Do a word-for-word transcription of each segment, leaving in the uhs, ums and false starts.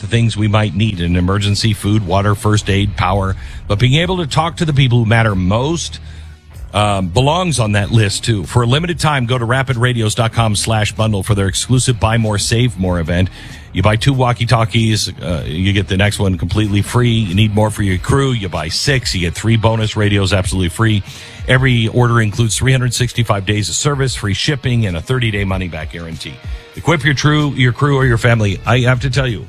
the things we might need in an emergency: food, water, first aid, power. But being able to talk to the people who matter most um, belongs on that list, too. For a limited time, go to rapid radios dot com slash bundle for their exclusive Buy More, Save More event. You buy two walkie-talkies, uh, you get the next one completely free. You need more for your crew, you buy six, you get three bonus radios absolutely free. Every order includes three hundred sixty-five days of service, free shipping, and a thirty-day money-back guarantee. Equip your true, your crew or your family. I have to tell you,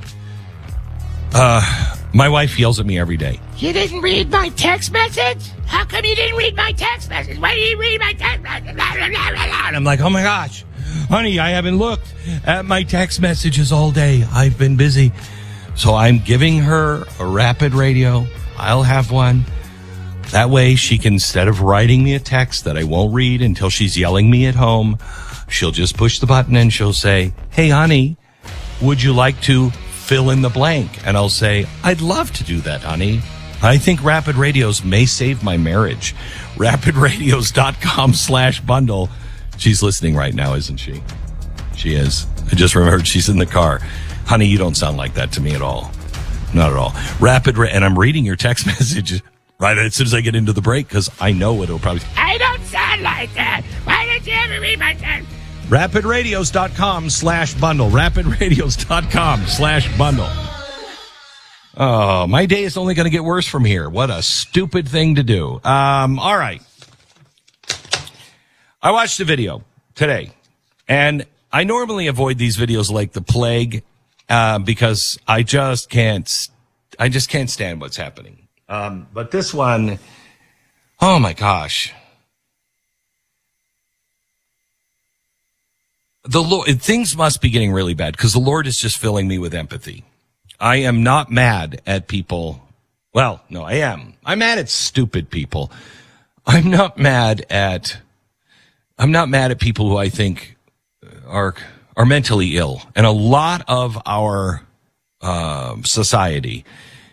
uh, my wife yells at me every day. You didn't read my text message? How come you didn't read my text message? Why didn't you read my text message? And I'm like, oh my gosh, honey, I haven't looked at my text messages all day. I've been busy. So I'm giving her a Rapid Radio. I'll have one. That way she can, instead of writing me a text that I won't read until she's yelling me at home, she'll just push the button and she'll say, hey, honey, would you like to fill in the blank? And I'll say, I'd love to do that, honey. I think Rapid Radios may save my marriage. rapid radios dot com slash bundle. She's listening right now, isn't she? She is. I just remembered she's in the car. Honey, you don't sound like that to me at all. Not at all. Rapid, Ra- and I'm reading your text message right as soon as I get into the break, because I know it'll probably... I don't sound like that. Why don't you ever read my text? rapid radios dot com slash bundle. rapid radios dot com slash bundle. Oh, my day is only going to get worse from here. What a stupid thing to do. Um, all right. I watched a video today, and I normally avoid these videos like the plague, uh, because I just can't, I just can't stand what's happening. Um, but this one, oh my gosh. The Lord, things must be getting really bad because the Lord is just filling me with empathy. I am not mad at people. Well, no, I am. I'm mad at stupid people. I'm not mad at, I'm not mad at people who I think are, are mentally ill. And a lot of our, uh, society,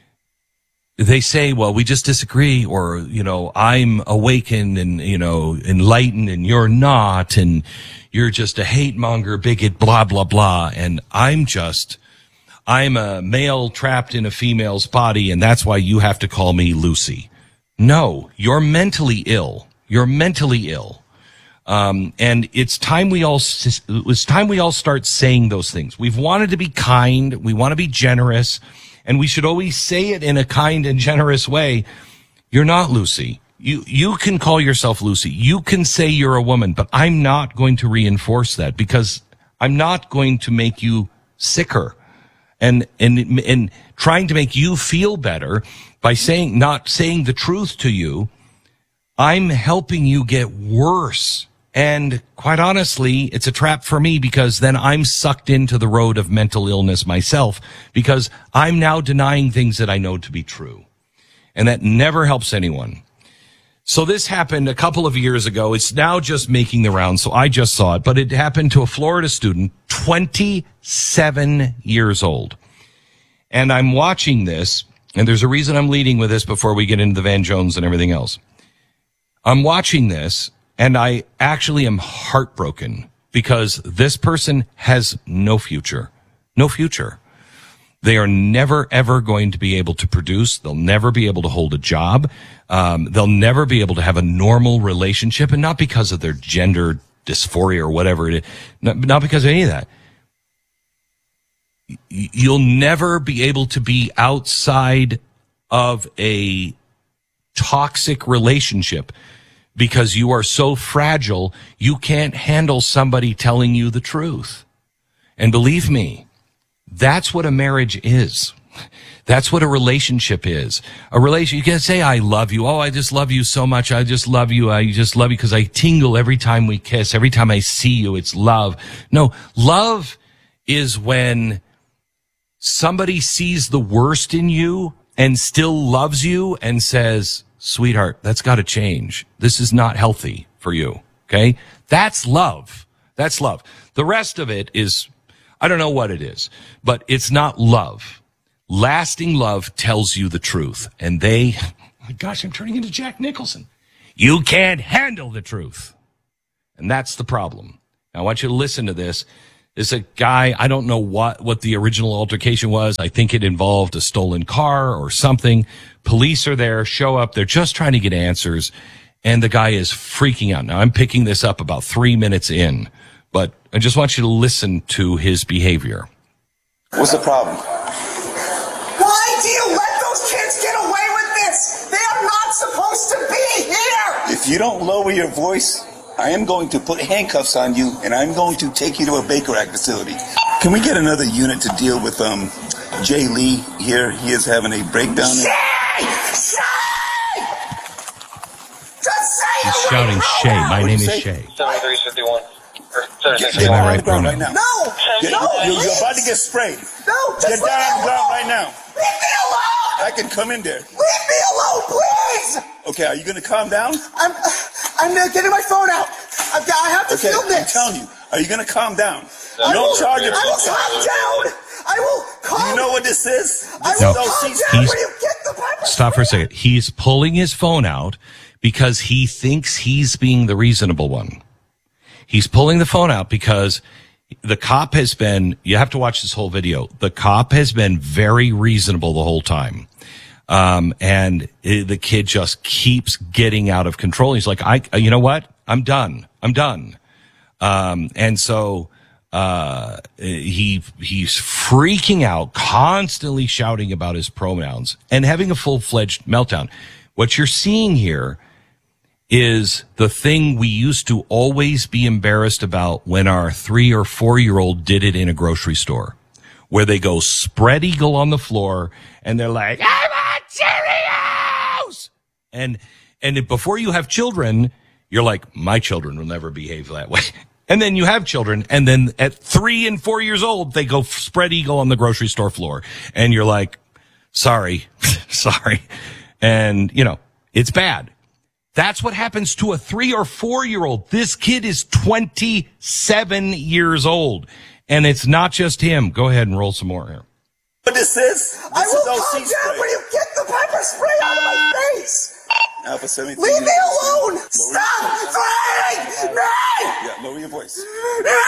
they say, well, we just disagree, or, you know, I'm awakened and, you know, enlightened and you're not, and you're just a hate monger, bigot, blah, blah, blah. And I'm just, I'm a male trapped in a female's body, and that's why you have to call me Lucy. No, you're mentally ill. You're mentally ill. Um, and it's time we all, it's time we all start saying those things. We've wanted to be kind. We want to be generous, and we should always say it in a kind and generous way. You're not Lucy. You, you can call yourself Lucy. You can say you're a woman, but I'm not going to reinforce that, because I'm not going to make you sicker. And, and, and trying to make you feel better by saying, not saying the truth to you, I'm helping you get worse. And quite honestly, it's a trap for me, because then I'm sucked into the road of mental illness myself, because I'm now denying things that I know to be true. And that never helps anyone. So this happened a couple of years ago. It's now just making the rounds, so I just saw it. But it happened to a Florida student, twenty-seven years old. And I'm watching this, and there's a reason I'm leading with this before we get into the Van Jones and everything else. I'm watching this, and I actually am heartbroken, because this person has no future. No future. They are never, ever going to be able to produce. They'll never be able to hold a job. Um, they'll never be able to have a normal relationship, and not because of their gender dysphoria or whatever it is, not, not because of any of that. You'll never be able to be outside of a toxic relationship, because you are so fragile, you can't handle somebody telling you the truth. And believe me, that's what a marriage is. That's what a relationship is. A relation, you can say, I love you. Oh, I just love you so much. I just love you. I just love you because I tingle every time we kiss. Every time I see you, it's love. No, love is when somebody sees the worst in you and still loves you and says, sweetheart, that's got to change. This is not healthy for you. Okay? That's love. That's love. The rest of it is, I don't know what it is, but it's not love. Lasting love tells you the truth. And they, oh my gosh, I'm turning into Jack Nicholson. You can't handle the truth. And that's the problem. Now, I want you to listen to this. There's a guy, I don't know what, what the original altercation was. I think it involved a stolen car or something. Police are there, show up. They're just trying to get answers. And the guy is freaking out. Now, I'm picking this up about three minutes in, but I just want you to listen to his behavior. What's the problem? Why do you let those kids get away with this? They are not supposed to be here! If you don't lower your voice, I am going to put handcuffs on you, and I'm going to take you to a Baker Act facility. Can we get another unit to deal with um Jay Lee here? He is having a breakdown. Shay! Shay! Just say He's it shouting right Shay. now. My What'd name you is say? Shay. seventy-three fifty-one. Get Say my down on right the ground pronoun. right now. No! Get, no, you're, you're please. about to get sprayed. No, just Get leave down me on the ground alone. right now. Leave me alone! I can come in there. Leave me alone, please! Okay, are you going to calm down? I'm, I'm uh, getting my phone out. I've got, I have to Okay, film I'm this. telling you. Are you going to calm down? I No will, charge I of will calm down. I will calm. You know what this is? I This will is No. O calm C. down He's- when you get the pepper Stop for a spray. second. He's pulling his phone out because he thinks he's being the reasonable one. He's pulling the phone out because the cop has been, you have to watch this whole video. The cop has been very reasonable the whole time. Um, and it, the kid just keeps getting out of control. He's like, I, you know what? I'm done. I'm done. Um, and so, uh, he, he's freaking out, constantly shouting about his pronouns and having a full-fledged meltdown. What you're seeing here is the thing we used to always be embarrassed about when our three or four year old did it in a grocery store, where they go spread eagle on the floor and they're like, I want Cheerios! And, and before you have children, you're like, my children will never behave that way. And then you have children, and then at three and four years old, they go spread eagle on the grocery store floor. And you're like, sorry, sorry. And, you know, it's bad. That's what happens to a three or four year old. This kid is twenty-seven years old. And it's not just him. Go ahead and roll some more here. What this is? This I is will O calm C down spray. when you get the pepper spray out of my face. Alpha seventy-three. Leave me alone. Stop threatening me. Yeah, lower your voice. Leave me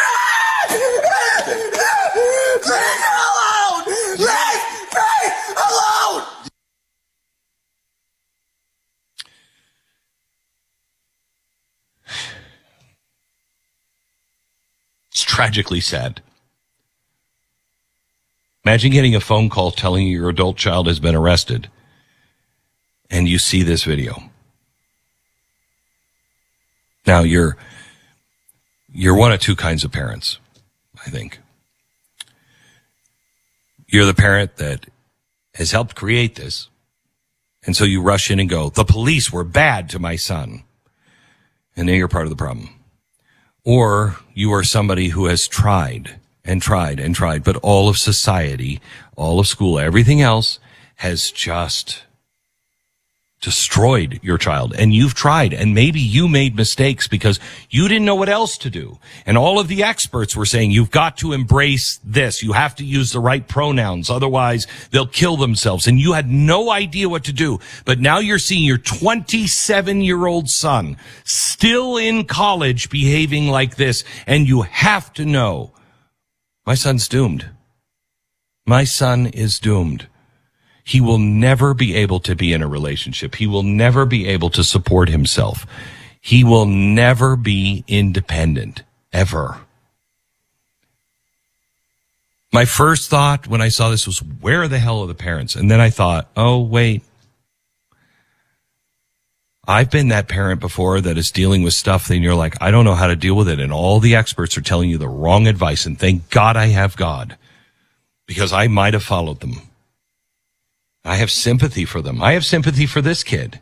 alone. Leave me alone. It's tragically sad. Imagine getting a phone call telling you your adult child has been arrested and you see this video. Now you're, you're one of two kinds of parents, I think. You're the parent that has helped create this. And so you rush in and go, the police were bad to my son. And now you're part of the problem. Or you are somebody who has tried and tried and tried, but all of society, all of school, everything else has just destroyed your child. And you've tried, and maybe you made mistakes because you didn't know what else to do. And all of the experts were saying, you've got to embrace this. You have to use the right pronouns. Otherwise, they'll kill themselves. And you had no idea what to do. But now you're seeing your twenty-seven-year-old son still in college behaving like this. And you have to know, my son's doomed. My son is doomed. He will never be able to be in a relationship. He will never be able to support himself. He will never be independent, ever. My first thought when I saw this was, where the hell are the parents? And then I thought, oh, wait. I've been that parent before that is dealing with stuff and you're like, I don't know how to deal with it. And all the experts are telling you the wrong advice. And thank God I have God, because I might have followed them. I have sympathy for them. I have sympathy for this kid.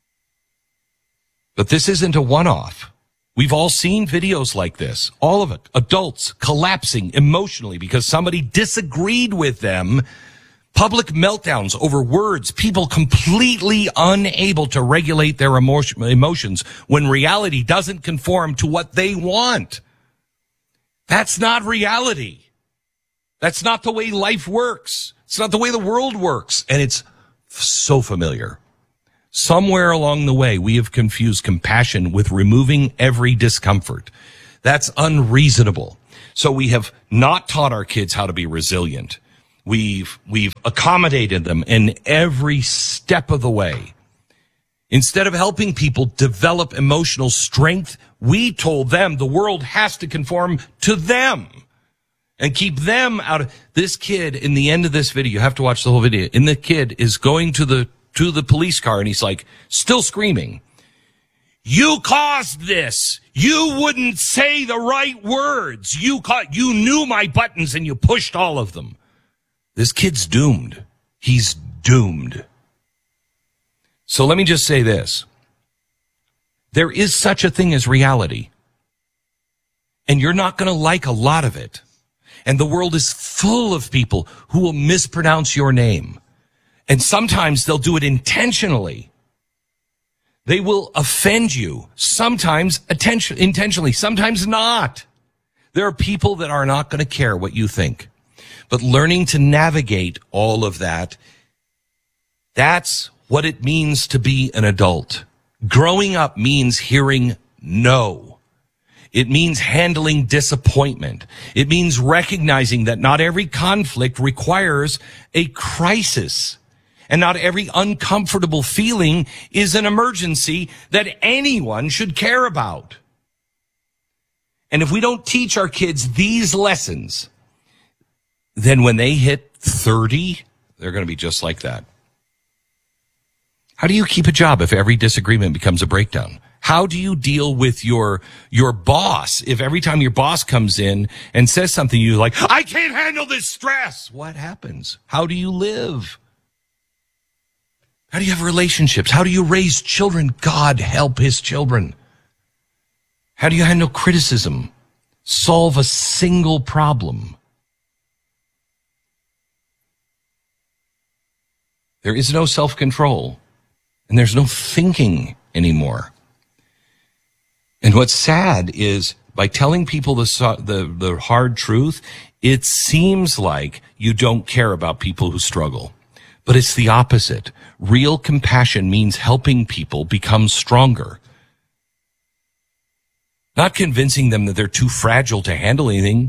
But this isn't a one-off. We've all seen videos like this. All of it. Adults collapsing emotionally because somebody disagreed with them. Public meltdowns over words. People completely unable to regulate their emotion, emotions when reality doesn't conform to what they want. That's not reality. That's not the way life works. It's not the way the world works. And it's so familiar. Somewhere along the way, we have confused compassion with removing every discomfort. That's unreasonable. So we have not taught our kids how to be resilient. We've, we've accommodated them in every step of the way. Instead of helping people develop emotional strength, we told them the world has to conform to them and keep them out of this kid. In the end of this video, you have to watch the whole video. And the kid is going to the, to the police car and he's like, still screaming. You caused this. You wouldn't say the right words. You ca- you knew my buttons and you pushed all of them. This kid's doomed. He's doomed. So let me just say this. There is such a thing as reality. And you're not going to like a lot of it. And the world is full of people who will mispronounce your name. And sometimes they'll do it intentionally. They will offend you, sometimes attention, intentionally, sometimes not. There are people that are not going to care what you think. But learning to navigate all of that, that's what it means to be an adult. Growing up means hearing no. It means handling disappointment. It means recognizing that not every conflict requires a crisis. And not every uncomfortable feeling is an emergency that anyone should care about. And if we don't teach our kids these lessons, then when they hit thirty, they're going to be just like that. How do you keep a job if every disagreement becomes a breakdown? How do you deal with your your boss if every time your boss comes in and says something you're like, I can't handle this stress? What happens? How do you live? How do you have relationships? How do you raise children? God help his children. How do you handle criticism? Solve a single problem. There is no self-control, and there's no thinking anymore. And what's sad is by telling people the, the, the hard truth, it seems like you don't care about people who struggle. But it's the opposite. Real compassion means helping people become stronger. Not convincing them that they're too fragile to handle anything.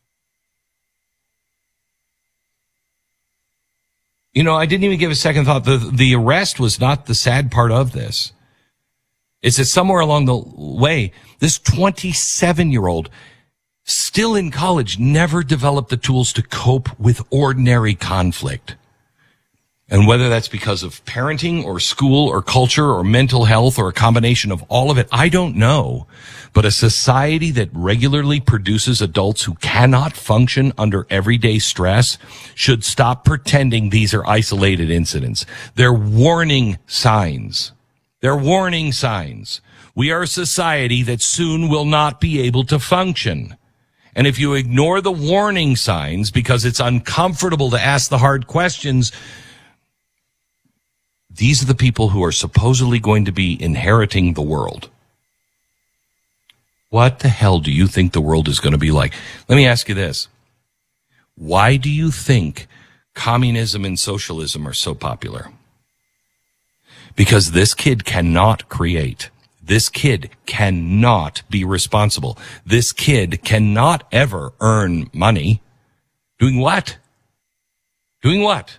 You know, I didn't even give a second thought. The, the arrest was not the sad part of this. It's that somewhere along the way, this twenty-seven-year-old, still in college, never developed the tools to cope with ordinary conflict. And whether that's because of parenting or school or culture or mental health or a combination of all of it, I don't know. But a society that regularly produces adults who cannot function under everyday stress should stop pretending these are isolated incidents. They're warning signs. They're warning signs. We are a society that soon will not be able to function. And if you ignore the warning signs because it's uncomfortable to ask the hard questions, these are the people who are supposedly going to be inheriting the world. What the hell do you think the world is going to be like? Let me ask you this. Why do you think communism and socialism are so popular? Because this kid cannot create. This kid cannot be responsible. This kid cannot ever earn money. Doing what? Doing what?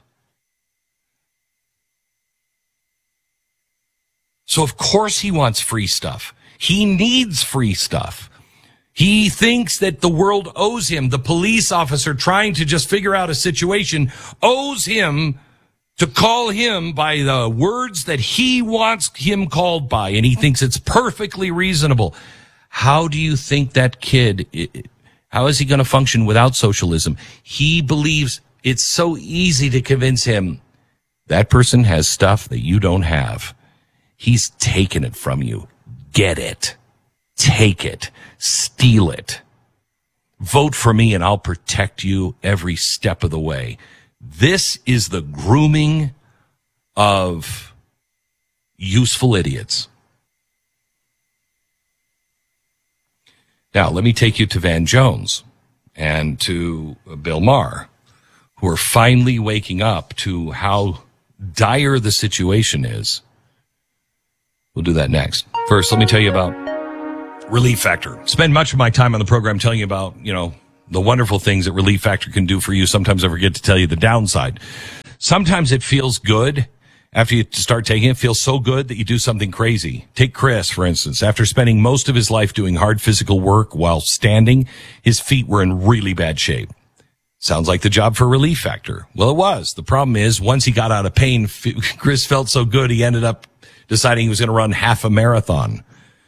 So of course he wants free stuff. He needs free stuff. He thinks that the world owes him. The police officer trying to just figure out a situation owes him to call him by the words that he wants him called by, and he thinks it's perfectly reasonable. How do you think that kid, how is he going to function without socialism? He believes it's so easy to convince him that person has stuff that you don't have. He's taken it from you. Get it. Take it. Steal it. Vote for me and I'll protect you every step of the way. This is the grooming of useful idiots. Now, let me take you to Van Jones and to Bill Maher, who are finally waking up to how dire the situation is. We'll do that next. First, let me tell you about Relief Factor. Spend much of my time on the program telling you about, you know, the wonderful things that Relief Factor can do for you. Sometimes I forget to tell you the downside. Sometimes it feels good after you start taking it. It feels so good that you do something crazy. Take Chris, for instance. After spending most of his life doing hard physical work while standing, his feet were in really bad shape. Sounds like the job for Relief Factor. Well, it was. The problem is, once he got out of pain, Chris felt so good he ended up deciding he was going to run half a marathon.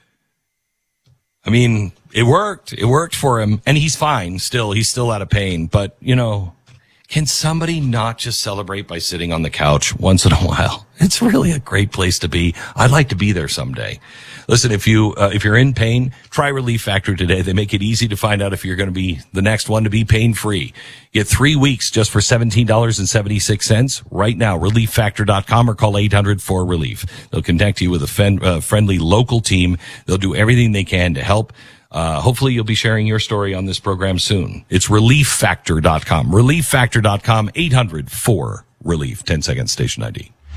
I mean, it worked. It worked for him, and he's fine still. He's still out of pain. But, you know, can somebody not just celebrate by sitting on the couch once in a while? It's really a great place to be. I'd like to be there someday. Listen, if you, uh, if you're in pain, try Relief Factor today. They make it easy to find out if you're going to be the next one to be pain-free. Get three weeks just for seventeen dollars and seventy-six cents right now. relief factor dot com or call eight hundred four relief. They'll connect you with a fen- uh, friendly local team. They'll do everything they can to help. Uh, hopefully you'll be sharing your story on this program soon. It's relief factor dot com. relief factor dot com, eight hundred four relief. ten seconds, station I D.